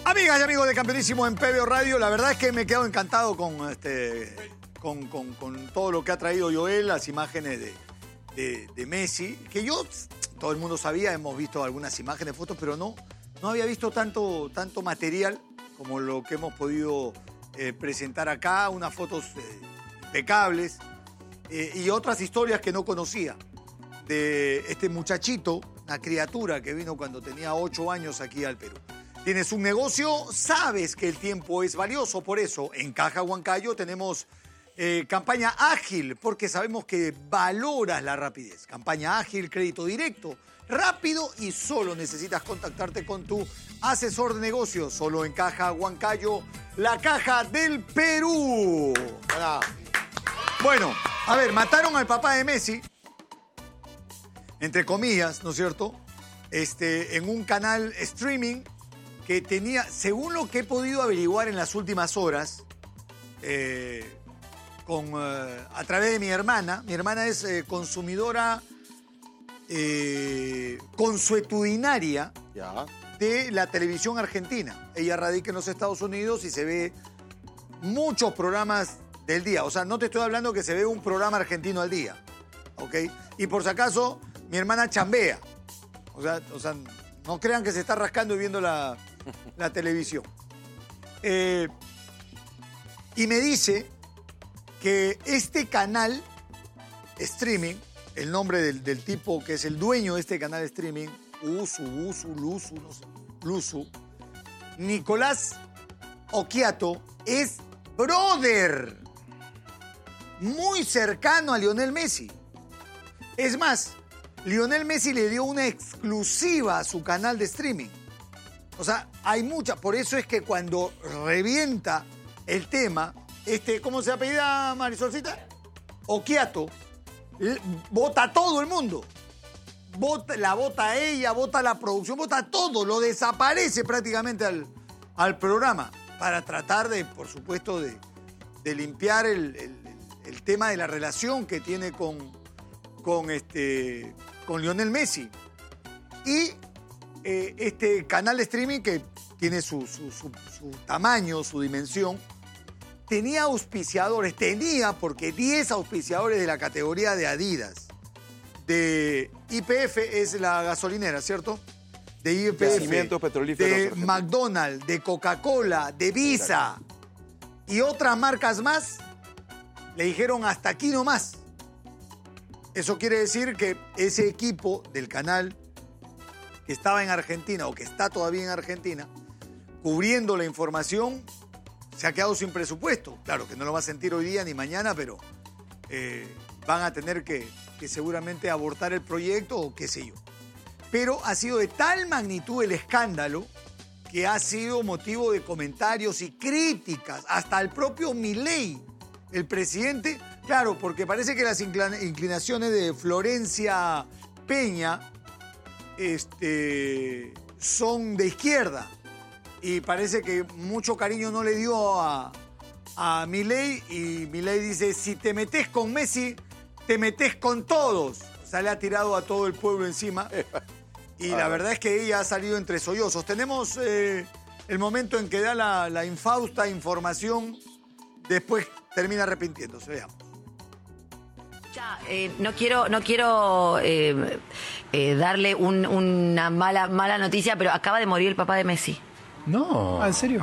Amigas y amigos de Campeonísimo en PBO Radio, la verdad es que me he quedado encantado con todo lo que ha traído Joel, las imágenes de Messi, que todo el mundo sabía, hemos visto algunas imágenes, fotos, pero no había visto tanto material como lo que hemos podido presentar acá, unas fotos impecables y otras historias que no conocía de este muchachito, una criatura que vino cuando tenía 8 años aquí al Perú. Tienes un negocio, sabes que el tiempo es valioso, por eso en Caja Huancayo tenemos campaña ágil, porque sabemos que valoras la rapidez. Campaña ágil, crédito directo, rápido y solo necesitas contactarte con tu asesor de negocios. Solo en Caja Huancayo, la caja del Perú. Bueno, a ver, mataron al papá de Messi, entre comillas, ¿no es cierto? En un canal streaming que tenía, según lo que he podido averiguar en las últimas horas, a través de mi hermana es consumidora consuetudinaria de la televisión argentina. Ella radica en los Estados Unidos y se ve muchos programas del día. O sea, no te estoy hablando que se ve un programa argentino al día, ¿ok? Y por si acaso, mi hermana chambea. O sea, no crean que se está rascando y viendo la televisión. Y me dice que este canal streaming, el nombre del tipo que es el dueño de este canal streaming, Luzu, Nicolás Occhiato, es brother muy cercano a Lionel Messi. Es más, Lionel Messi le dio una exclusiva a su canal de streaming. O sea, hay mucha. Por eso es que cuando revienta el tema, ¿cómo se apellida Marisolcita? Occhiato, vota a todo el mundo. La vota a ella, vota a la producción, vota a todo. Lo desaparece prácticamente al programa para tratar de, por supuesto, de limpiar el tema de la relación que tiene con Lionel Messi. Y este canal de streaming que tiene su tamaño, su dimensión, tenía auspiciadores, porque 10 auspiciadores de la categoría de Adidas, de YPF, es la gasolinera, ¿cierto? De YPF, de McDonald's, de Coca-Cola, de Visa y otras marcas más, le dijeron hasta aquí nomás. Eso quiere decir que ese equipo del canal que estaba en Argentina o que está todavía en Argentina, cubriendo la información, se ha quedado sin presupuesto. Claro que no lo va a sentir hoy día ni mañana, pero van a tener que seguramente abortar el proyecto o qué sé yo. Pero ha sido de tal magnitud el escándalo que ha sido motivo de comentarios y críticas. Hasta el propio Milei, el presidente, claro, porque parece que las inclinaciones de Florencia Peña son de izquierda. Y parece que mucho cariño no le dio a Milei. Y Milei dice, si te metés con Messi, te metés con todos. O sea, le ha tirado a todo el pueblo encima. Y la verdad es que ella ha salido entre sollozos. Tenemos el momento en que da la infausta información. Después termina arrepintiéndose. Veamos. No quiero darle una mala noticia, pero acaba de morir el papá de Messi. No. ¿En serio?